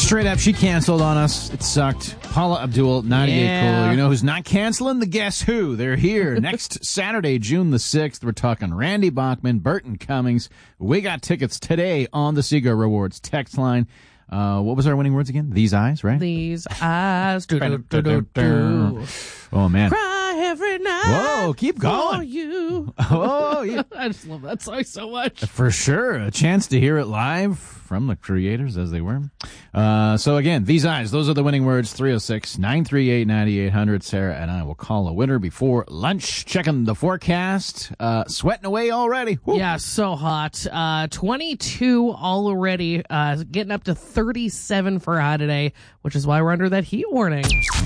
Straight up, she canceled on us. It sucked. Paula Abdul, 98 Cool. You know who's not canceling? The Guess Who. They're here next Saturday, June the 6th. We're talking Randy Bachman, Burton Cummings. We got tickets today on the Seagull Rewards text line. What was our winning words again? These eyes, right? These eyes. Do. Oh, man. Cry every night. Whoa, keep going. For you. Oh, yeah. I just love that song so much. For sure. A chance to hear it live from the creators as they were. So again, these eyes, those are the winning words. 306-938-9800. Sarah and I will call a winner before lunch. Checking the forecast. Sweating away already. Woo. Yeah, so hot. 22 already. Getting up to 37 for high today, which is why we're under that heat warning.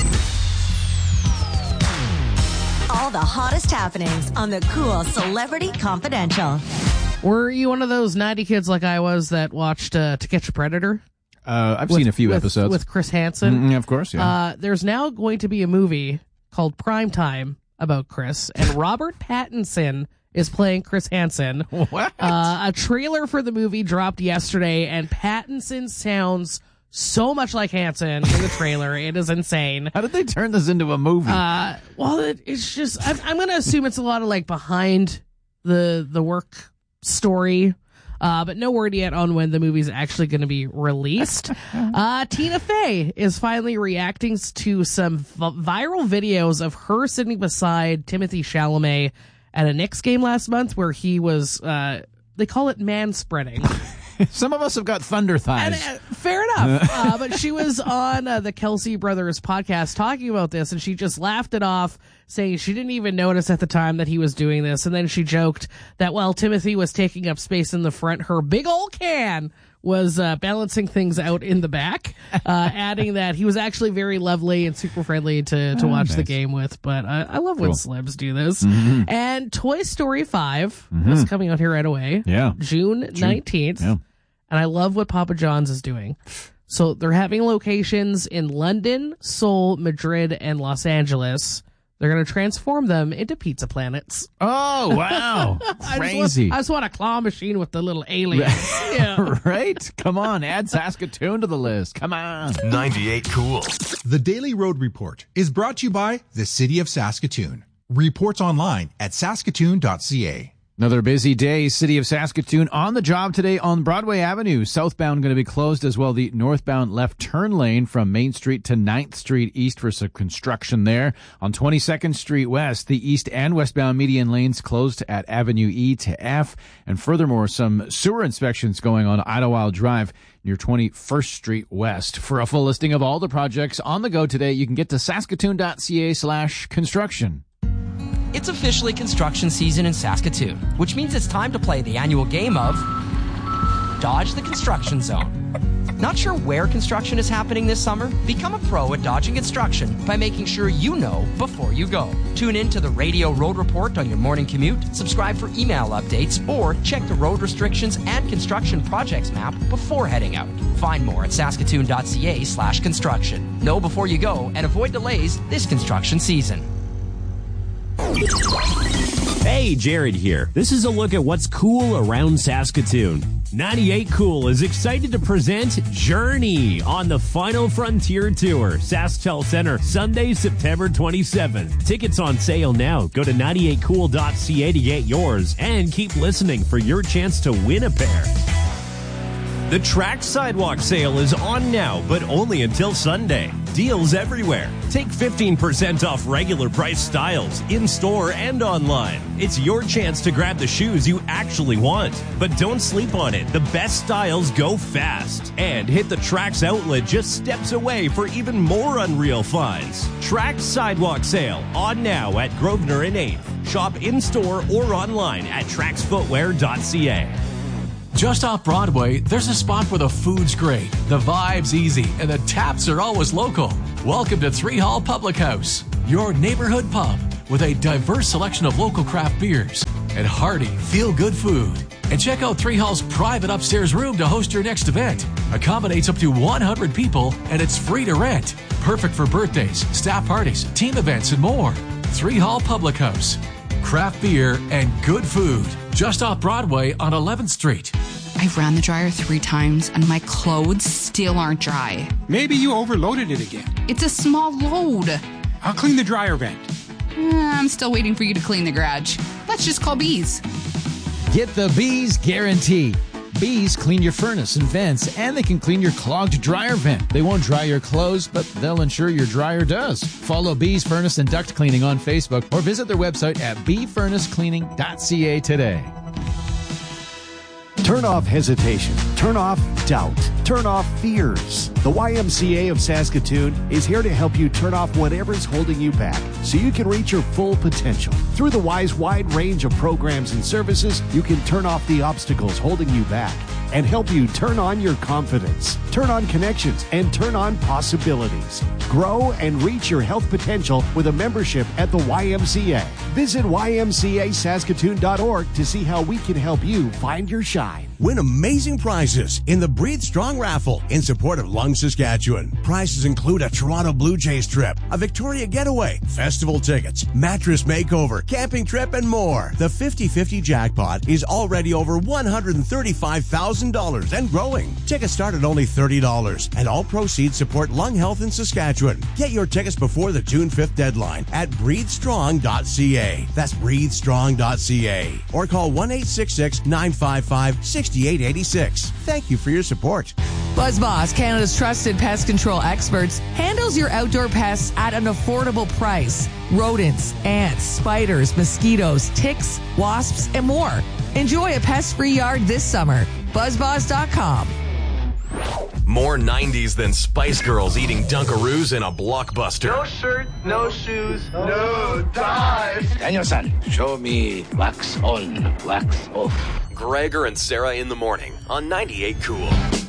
All the hottest happenings on the Cool Celebrity Confidential. Were you one of those 90 kids like I was that watched To Catch a Predator? I've seen a few episodes. With Chris Hansen. Of course, yeah. There's now going to be a movie called Primetime about Chris, and Robert Pattinson is playing Chris Hansen. What? A trailer for the movie dropped yesterday, and Pattinson sounds so much like Hansen in the trailer. It is insane. How did they turn this into a movie? It's just, I'm going to assume it's a lot of like behind the work story, but no word yet on when the movie's actually going to be released. Tina Fey is finally reacting to some viral videos of her sitting beside Timothée Chalamet at a Knicks game last month where he was, they call it man-spreading. Some of us have got thunder thighs. And, fair enough. But she was on the Kelsey Brothers podcast talking about this, and she just laughed it off, saying she didn't even notice at the time that he was doing this. And then she joked that while Timothy was taking up space in the front, her big old can was balancing things out in the back, adding that he was actually very lovely and super friendly to watch the game with. But I love when celebs do this. Mm-hmm. And Toy Story 5 is coming out here right away. Yeah. June 19th. Yeah. And I love what Papa John's is doing. So they're having locations in London, Seoul, Madrid, and Los Angeles. They're going to transform them into pizza planets. Oh, wow. Crazy. I just want a claw machine with the little aliens. Yeah. Right? Come on, add Saskatoon to the list. Come on. 98 Cool. The Daily Road Report is brought to you by the City of Saskatoon. Reports online at saskatoon.ca. Another busy day. City of Saskatoon on the job today on Broadway Avenue. Southbound going to be closed as well. The northbound left turn lane from Main Street to 9th Street East for some construction there. On 22nd Street West, the east and westbound median lanes closed at Avenue E to F. And furthermore, some sewer inspections going on Idlewild Drive near 21st Street West. For a full listing of all the projects on the go today, you can get to saskatoon.ca/construction. It's officially construction season in Saskatoon, which means it's time to play the annual game of Dodge the Construction Zone. Not sure where construction is happening this summer? Become a pro at dodging construction by making sure you know before you go. Tune in to the Radio Road Report on your morning commute, subscribe for email updates, or check the road restrictions and construction projects map before heading out. Find more at saskatoon.ca/construction. Know before you go and avoid delays this construction season. Hey, Jared here. This is a look at what's cool around Saskatoon. 98 Cool is excited to present Journey on the Final Frontier Tour, SaskTel Center, Sunday, September 27th. Tickets on sale now. Go to 98cool.ca to get yours and keep listening for your chance to win a pair. The Trax Sidewalk Sale is on now, but only until Sunday. Deals everywhere. Take 15% off regular price styles, in-store and online. It's your chance to grab the shoes you actually want. But don't sleep on it. The best styles go fast. And hit the Trax outlet just steps away for even more unreal finds. Trax Sidewalk Sale, on now at Grosvenor and 8th. Shop in-store or online at traxfootwear.ca. Just off Broadway, there's a spot where the food's great, the vibe's easy, and the taps are always local. Welcome to Three Hall Public House, your neighborhood pub with a diverse selection of local craft beers and hearty, feel-good food. And check out Three Hall's private upstairs room to host your next event. Accommodates up to 100 people, and it's free to rent. Perfect for birthdays, staff parties, team events, and more. Three Hall Public House. Craft beer and good food. Just off Broadway on 11th Street. I've ran the dryer 3 times and my clothes still aren't dry. Maybe you overloaded it again. It's a small load. I'll clean the dryer vent. I'm still waiting for you to clean the garage. Let's just call Bees. Get the Bees guarantee. Bees clean your furnace and vents, and they can clean your clogged dryer vent. They won't dry your clothes, but they'll ensure your dryer does. Follow Bees Furnace and Duct Cleaning on Facebook or visit their website at bfurnacecleaning.ca today. Turn off hesitation. Turn off doubt. Turn off fears. The YMCA of Saskatoon is here to help you turn off whatever's holding you back so you can reach your full potential. Through the Y's wide range of programs and services, you can turn off the obstacles holding you back and help you turn on your confidence, turn on connections, and turn on possibilities. Grow and reach your health potential with a membership at the YMCA. Visit ymcasaskatoon.org to see how we can help you find your shine. Win amazing prizes in the Breathe Strong raffle in support of Lung, Saskatchewan. Prizes include a Toronto Blue Jays trip, a Victoria getaway, festival tickets, mattress makeover, camping trip, and more. The 50-50 jackpot is already over $135,000 and growing. Tickets start at only $30, and all proceeds support lung health in Saskatchewan. Get your tickets before the June 5th deadline at breathestrong.ca. That's breathestrong.ca. Or call 1-866-955-6886. Thank you for your support. BuzzBoss, Canada's trusted pest control experts, handles your outdoor pests at an affordable price. Rodents, ants, spiders, mosquitoes, ticks, wasps, and more. Enjoy a pest-free yard this summer. BuzzBoss.com. More 90s than Spice Girls eating Dunkaroos in a Blockbuster. No shirt, no shoes, no ties. Daniel-san, show me wax on, wax off. Gregor and Sarah in the morning on 98 Cool.